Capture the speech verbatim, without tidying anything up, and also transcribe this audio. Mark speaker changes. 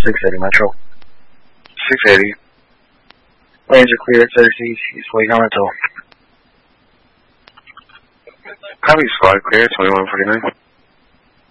Speaker 1: six eighty Metro.
Speaker 2: six eighty.
Speaker 1: Lanes are clear at thirty, East Wake on rental.
Speaker 2: Copy, squad clear, twenty-one forty-nine.